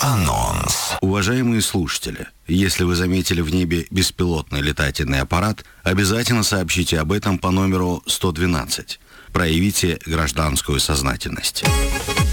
Анонс. Уважаемые слушатели, если вы заметили в небе беспилотный летательный аппарат, обязательно сообщите об этом по номеру 112. Проявите гражданскую сознательность.